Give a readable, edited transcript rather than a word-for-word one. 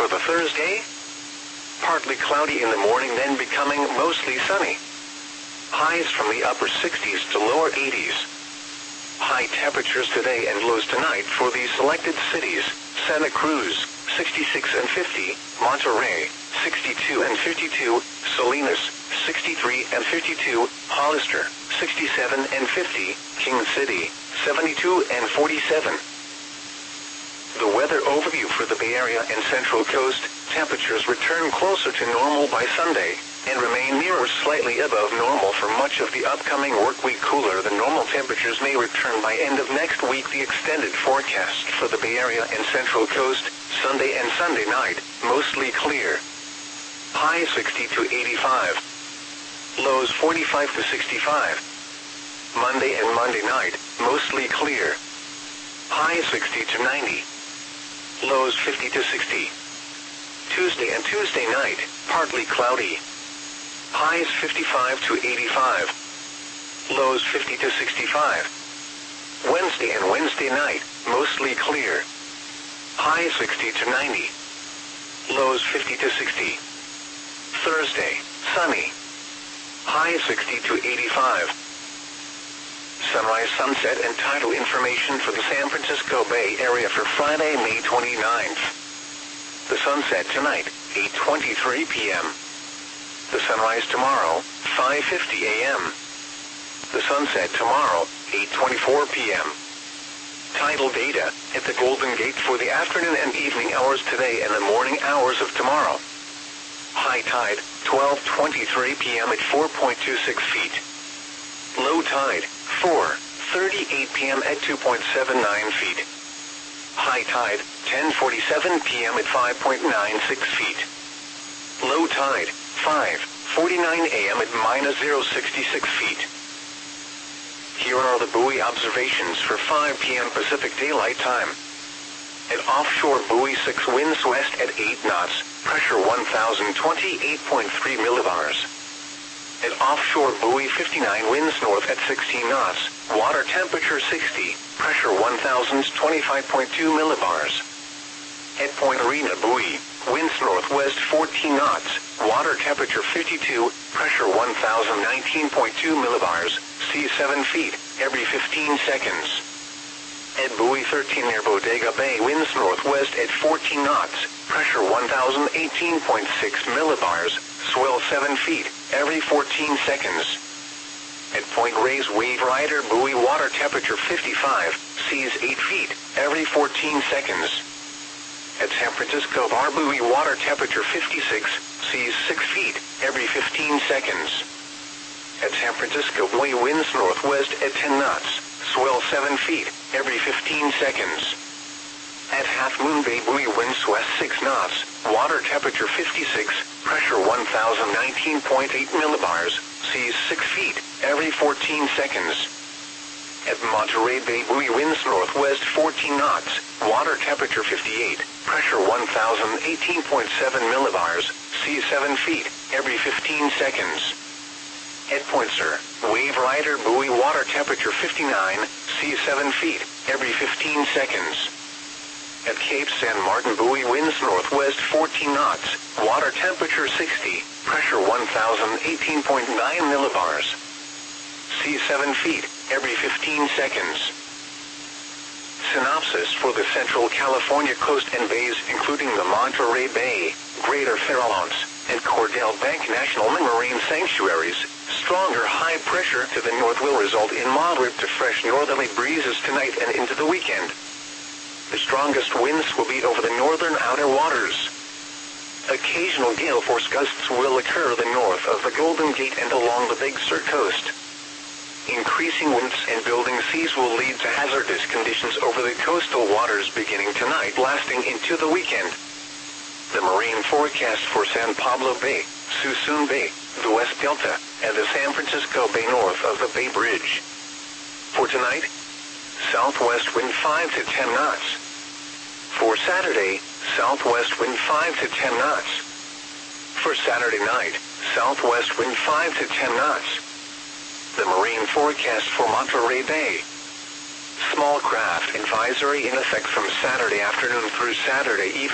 for the Thursday. Partly cloudy in the morning, then becoming mostly sunny. Highs from the upper 60s to lower 80s. High temperatures today and lows tonight for the selected cities: Santa Cruz, 66 and 50, Monterey, 62 and 52, Salinas, 63 and 52, Hollister, 67 and 50, King City, 72 and 47. The weather overview for the Bay Area and Central Coast: temperatures return closer to normal by Sunday, and remain near or slightly above normal for much of the upcoming work week. Cooler than normal temperatures may return by end of next week. The extended forecast for the Bay Area and Central Coast: Sunday and Sunday night, mostly clear. High 60 to 85. Lows 45 to 65. Monday and Monday night, mostly clear. High 60 to 90. Lows 50 to 60. Tuesday and Tuesday night, partly cloudy. Highs 55 to 85. Lows 50 to 65. Wednesday and Wednesday night, mostly clear. High 60 to 90. Lows 50 to 60. Thursday, sunny. High 60 to 85. Sunrise, sunset, and tidal information for the San Francisco Bay Area for Friday, May 29th. The sunset tonight, 8:23 p.m. The sunrise tomorrow, 5:50 a.m. The sunset tomorrow, 8:24 p.m. Tidal data at the Golden Gate for the afternoon and evening hours today and the morning hours of tomorrow. High tide, 12:23 p.m. at 4.26 feet. Low tide, 4:38 p.m. at 2.79 feet. High tide, 10:47 p.m. at 5.96 feet. Low tide, 5:49 a.m. at -0.66 feet. Here are the buoy observations for 5 p.m. Pacific Daylight Time. At offshore buoy 6, winds west at 8 knots, pressure 1,028.3 millibars. At offshore buoy 59, winds north at 16 knots, water temperature 60, pressure 1,025.2 millibars. At Point Arena buoy, winds northwest 14 knots, water temperature 52, pressure 1,019.2 millibars, sea 7 feet, every 15 seconds. At buoy 13 near Bodega Bay, winds northwest at 14 knots, pressure 1,018.6 millibars, swell 7 feet, every 14 seconds. At Point Reyes Wave Rider buoy, water temperature 55, seas 8 feet, every 14 seconds. At San Francisco Bar buoy, water temperature 56, seas 6 feet, every 15 seconds. At San Francisco buoy, winds northwest at 10 knots, swell 7 feet, every 15 seconds. At Half Moon Bay buoy, winds west 6 knots, water temperature 56, pressure 1,019.8 millibars, seas 6 feet, every 14 seconds. At Monterey Bay buoy, winds northwest 14 knots, water temperature 58, pressure 1,018.7 millibars, seas 7 feet, every 15 seconds. At Point Sur, Wave Rider buoy, water temperature 59, seas 7 feet, every 15 seconds. At Cape San Martin buoy, winds northwest 14 knots, water temperature 60, pressure 1,018.9 millibars. Sea 7 feet, every 15 seconds. Synopsis for the Central California coast and bays, including the Monterey Bay, Greater Farallones, and Cordell Bank National Marine Sanctuaries. Stronger high pressure to the north will result in moderate to fresh northerly breezes tonight and into the weekend. The strongest winds will be over the northern outer waters. Occasional gale force gusts will occur the north of the Golden Gate and along the Big Sur coast. Increasing winds and building seas will lead to hazardous conditions over the coastal waters beginning tonight, lasting into the weekend. The marine forecast for San Pablo Bay, Suisun Bay, the West Delta, and the San Francisco Bay north of the Bay Bridge. For tonight, southwest wind 5 to 10 knots. For Saturday, southwest wind 5 to 10 knots. For Saturday night, southwest wind 5 to 10 knots. The marine forecast for Monterey Bay. Small craft advisory in effect from Saturday afternoon through Saturday evening.